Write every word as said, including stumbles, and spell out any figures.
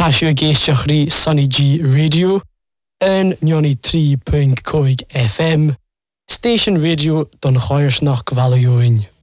Tasio Geishiachri Sunny G Radio and ninety-three point five F M Station Radio Don Choirsnach Valioin.